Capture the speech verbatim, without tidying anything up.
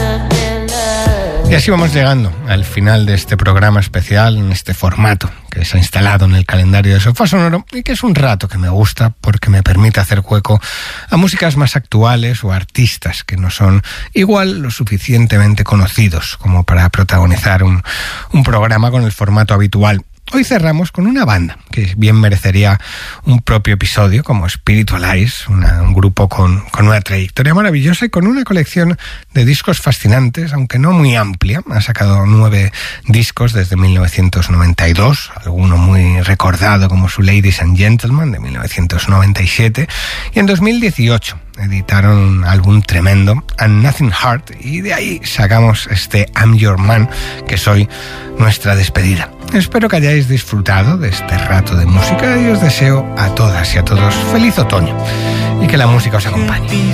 Y así vamos llegando al final de este programa especial, en este formato que se ha instalado en el calendario de Sofá Sonoro y que es un rato que me gusta porque me permite hacer hueco a músicas más actuales o artistas que no son igual lo suficientemente conocidos como para protagonizar un, un programa con el formato habitual. Hoy cerramos con una banda que bien merecería un propio episodio, como Spiritualize, una, un grupo con, con una trayectoria maravillosa y con una colección de discos fascinantes, aunque no muy amplia. Ha sacado nueve discos desde mil novecientos noventa y dos, alguno muy recordado como su Ladies and Gentlemen de mil novecientos noventa y siete, y en dos mil dieciocho editaron un álbum tremendo, And Nothing Heart, y de ahí sacamos este I'm Your Man, que es hoy nuestra despedida. Espero que hayáis disfrutado de este rato de música y os deseo a todas y a todos feliz otoño y que la música os acompañe.